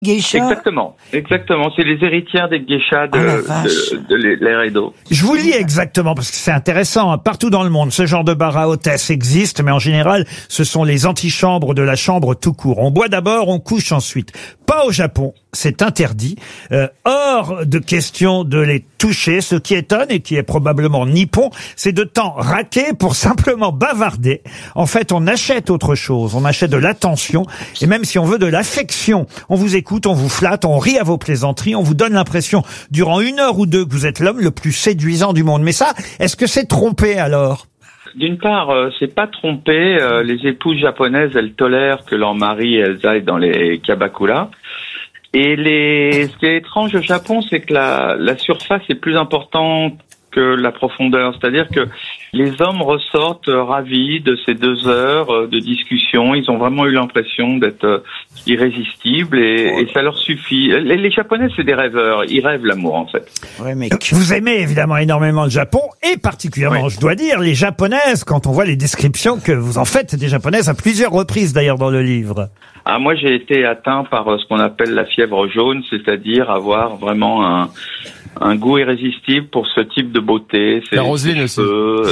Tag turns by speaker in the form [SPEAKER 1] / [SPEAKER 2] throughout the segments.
[SPEAKER 1] geishas.
[SPEAKER 2] Exactement. C'est les héritières des geishas de l'ère Edo.
[SPEAKER 3] Je vous lis exactement parce que c'est intéressant. Partout dans le monde, ce genre de bar à hôtesse existe, mais en général, ce sont les antichambres de la chambre tout court. On boit d'abord, on couche ensuite. Pas au Japon, c'est interdit. Hors de question de les toucher. Ce qui étonne et qui est probablement nippon, c'est de temps raqué pour simplement bavarder. En fait, on achète autre chose. On achète de l'attention. Et même si on veut de l'affection, on vous écoute, on vous flatte, on rit à vos plaisanteries, on vous donne l'impression, durant 1 heure ou 2, que vous êtes l'homme le plus séduisant du monde. Mais ça, est-ce que c'est trompé alors ?
[SPEAKER 2] D'une part, c'est pas trompé. Les épouses japonaises, elles tolèrent que leur mari, elles aillent dans les kabakura. Et ce qui est étrange au Japon, c'est que la surface est plus importante que la profondeur. C'est-à-dire que les hommes ressortent ravis de ces 2 heures de discussion. Ils ont vraiment eu l'impression d'être irrésistibles et ça leur suffit. Les Japonais, c'est des rêveurs. Ils rêvent l'amour, en fait.
[SPEAKER 3] Ouais, mais vous aimez évidemment énormément le Japon et particulièrement, je dois dire, les Japonaises, quand on voit les descriptions que vous en faites des Japonaises à plusieurs reprises d'ailleurs dans le livre.
[SPEAKER 2] Ah, moi, j'ai été atteint par ce qu'on appelle la fièvre jaune, c'est-à-dire avoir vraiment un goût irrésistible pour ce type de beauté.
[SPEAKER 4] La Roselyne aussi.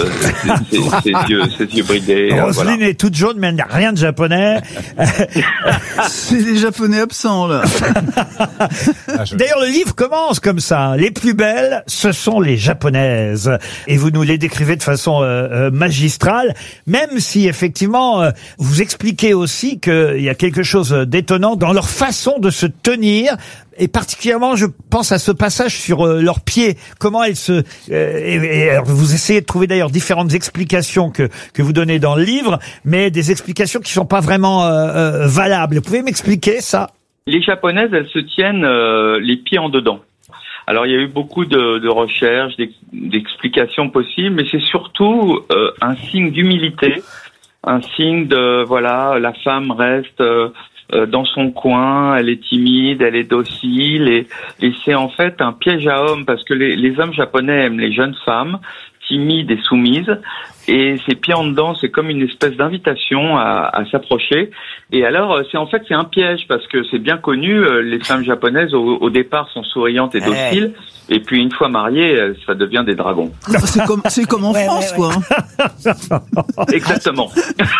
[SPEAKER 2] Ses yeux bridés.
[SPEAKER 3] Roselyne est toute jaune, mais elle n'a rien de japonais.
[SPEAKER 1] C'est les Japonais absents, là.
[SPEAKER 3] D'ailleurs, le livre commence comme ça. Les plus belles, ce sont les japonaises. Et vous nous les décrivez de façon magistrale, même si effectivement, vous expliquez aussi qu'il y a quelque chose d'étonnant dans leur façon de se tenir. Et particulièrement, je pense à ce passage sur leurs pieds. Comment elles se... et alors vous essayez de trouver d'ailleurs différentes explications que vous donnez dans le livre, mais des explications qui sont pas vraiment valables. Vous pouvez m'expliquer ça ?
[SPEAKER 2] Les Japonaises, elles se tiennent les pieds en dedans. Alors, il y a eu beaucoup de recherches, d'explications possibles, mais c'est surtout un signe d'humilité, un signe de, voilà, la femme reste... dans son coin, elle est timide, elle est docile et c'est en fait un piège à hommes parce que les hommes japonais aiment les jeunes femmes timides et soumises et ces pieds en dedans, c'est comme une espèce d'invitation à s'approcher et alors c'est un piège parce que c'est bien connu, les femmes japonaises au départ sont souriantes et dociles et puis une fois mariées, ça devient des dragons.
[SPEAKER 1] C'est comme en France, quoi.
[SPEAKER 2] Exactement.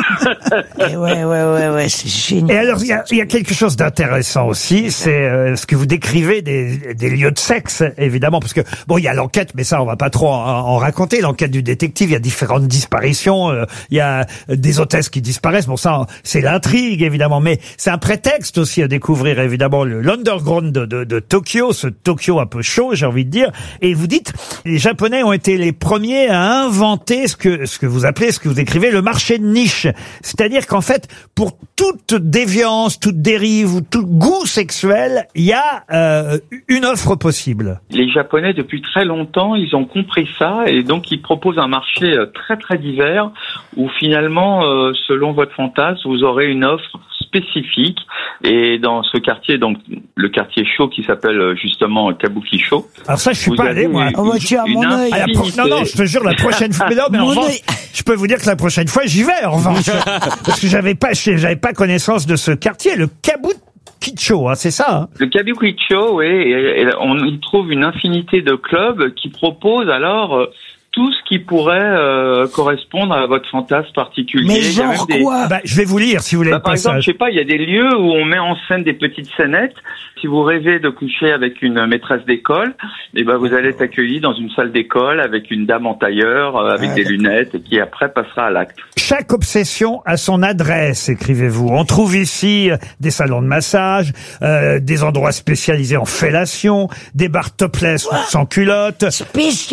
[SPEAKER 5] Ouais, c'est génial.
[SPEAKER 3] Et alors, il y a quelque chose d'intéressant aussi, c'est ce que vous décrivez des lieux de sexe, évidemment, parce que, bon, il y a l'enquête, mais ça, on va pas trop en raconter, l'enquête du détective, il y a différentes disparitions, il y a des hôtesses qui disparaissent, bon, ça, c'est l'intrigue, évidemment, mais c'est un prétexte aussi à découvrir, évidemment, l'underground de Tokyo, ce Tokyo un peu chaud, j'ai envie de dire, et vous dites, les Japonais ont été les premiers à inventer ce que vous appelez, ce que vous écrivez, le marché de niche. C'est-à-dire qu'en fait, pour toute déviance, toute dérive ou tout goût sexuel, il y a une offre possible.
[SPEAKER 2] Les Japonais, depuis très longtemps, ils ont compris ça et donc ils proposent un marché très très divers où finalement, selon votre fantasme, vous aurez une offre spécifique et dans ce quartier, donc le quartier chaud qui s'appelle justement Kabuki-cho.
[SPEAKER 3] Alors ça, je suis pas allé, moi.
[SPEAKER 5] Non,
[SPEAKER 3] je te jure, la prochaine fois, mais en revanche, je peux vous dire que la prochaine fois, j'y vais, en revanche. Parce que j'avais pas connaissance de ce quartier, le Kabuki-cho, hein, c'est ça, hein.
[SPEAKER 2] Le Kabuki-cho, oui, et on y trouve une infinité de clubs qui proposent alors tout ce qui pourrait correspondre à votre fantasme particulier.
[SPEAKER 5] Mais genre quoi ?
[SPEAKER 3] Je vais vous lire si vous voulez le
[SPEAKER 2] par
[SPEAKER 3] passage.
[SPEAKER 2] exemple, je sais pas, il y a des lieux où on met en scène des petites scénettes. Si vous rêvez de coucher avec une maîtresse d'école, vous allez être accueilli dans une salle d'école avec une dame en tailleur, avec des lunettes et qui après passera à l'acte.
[SPEAKER 3] Chaque obsession a son adresse, écrivez-vous. On trouve ici des salons de massage, des endroits spécialisés en fellation, des bars topless ou sans culotte.
[SPEAKER 5] Spécialisés ?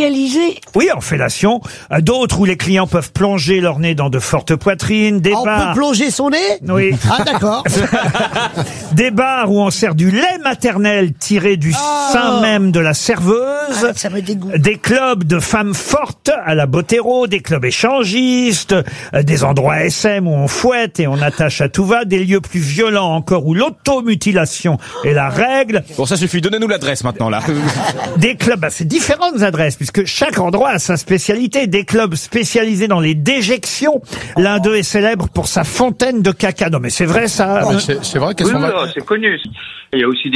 [SPEAKER 3] Oui, en fellation. D'autres où les clients peuvent plonger leur nez dans de fortes poitrines. Des bars...
[SPEAKER 5] On peut plonger son nez ?
[SPEAKER 3] Oui.
[SPEAKER 5] Ah, d'accord.
[SPEAKER 3] Des bars où on sert du lait maternel tiré du sein même de la serveuse.
[SPEAKER 5] Ça me dégoûte.
[SPEAKER 3] Des clubs de femmes fortes à la Botero, des clubs échangistes, des endroits SM où on fouette et on attache à tout va, des lieux plus violents encore où l'automutilation est la règle.
[SPEAKER 4] Bon, ça suffit. Donnez-nous l'adresse maintenant, là.
[SPEAKER 3] Des clubs, c'est différentes adresses puisque chaque endroit a sa sa spécialité. Des clubs spécialisés dans les déjections. L'un d'eux est célèbre pour sa fontaine de caca. Non mais c'est vrai ça.
[SPEAKER 4] C'est vrai qu'elles
[SPEAKER 2] Oui,
[SPEAKER 4] sont...
[SPEAKER 2] c'est connu. Il y a aussi